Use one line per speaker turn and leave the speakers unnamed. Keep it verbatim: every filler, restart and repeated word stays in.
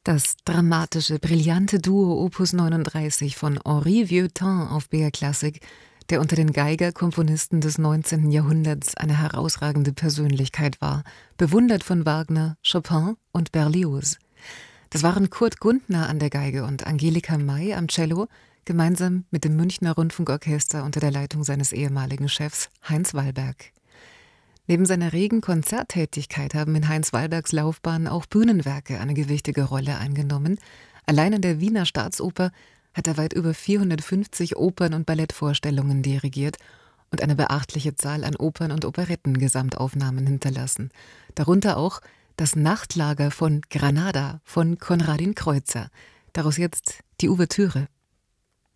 Das dramatische, brillante Duo Opus neununddreißig von Henri Vieuxtemps auf B R Classic, der unter den Geigerkomponisten des neunzehnten Jahrhunderts eine herausragende Persönlichkeit war, bewundert von Wagner, Chopin und Berlioz. Das waren Kurt Gundner an der Geige und Angelika May am Cello, gemeinsam mit dem Münchner Rundfunkorchester unter der Leitung seines ehemaligen Chefs Heinz Wallberg. Neben seiner regen Konzerttätigkeit haben in Heinz Wallbergs Laufbahn auch Bühnenwerke eine gewichtige Rolle eingenommen. Allein an der Wiener Staatsoper hat er weit über vierhundertfünfzig Opern- und Ballettvorstellungen dirigiert und eine beachtliche Zahl an Opern- und Operetten-Gesamtaufnahmen hinterlassen. Darunter auch das Nachtlager von Granada von Konradin Kreutzer. Daraus jetzt die Ouvertüre